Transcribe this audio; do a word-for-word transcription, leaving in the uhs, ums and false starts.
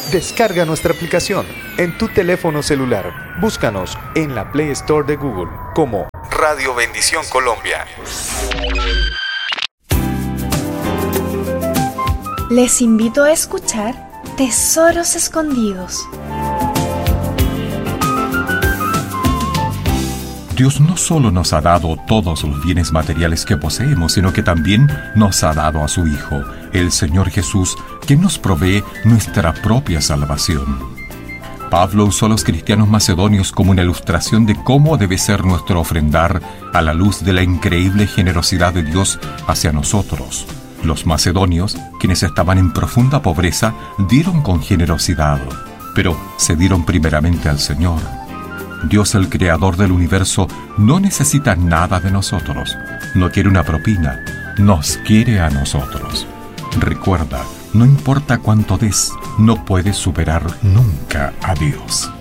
Descarga nuestra aplicación en tu teléfono celular. Búscanos en la Play Store de Google como Radio Bendición Colombia. Les invito a escuchar Tesoros Escondidos. Dios no solo nos ha dado todos los bienes materiales que poseemos, sino que también nos ha dado a su Hijo, el Señor Jesús, quien nos provee nuestra propia salvación. Pablo usó a los cristianos macedonios como una ilustración de cómo debe ser nuestro ofrendar a la luz de la increíble generosidad de Dios hacia nosotros. Los macedonios, quienes estaban en profunda pobreza, dieron con generosidad, pero se dieron primeramente al Señor. Dios, el creador del universo, no necesita nada de nosotros. No quiere una propina, nos quiere a nosotros. Recuerda, no importa cuánto des, no puedes superar nunca a Dios.